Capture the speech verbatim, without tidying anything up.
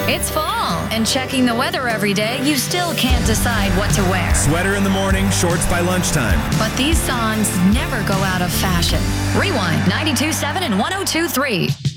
It's fall, and checking the weather every day, you still can't decide what to wear. Sweater in the morning, shorts by lunchtime. But these songs never go out of fashion. Rewind ninety-two point seven and one oh two point three.